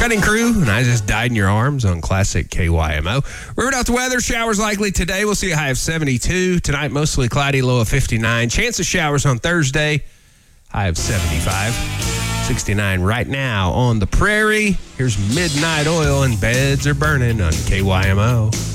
Cutting Crew, and I Just Died in Your Arms on Classic KYMO. Riverdale weather, showers likely today. We'll see a high of 72. Tonight, mostly cloudy, low of 59. Chance of showers on Thursday, high of 75. 69 right now on the prairie. Here's Midnight Oil and Beds Are Burning on KYMO.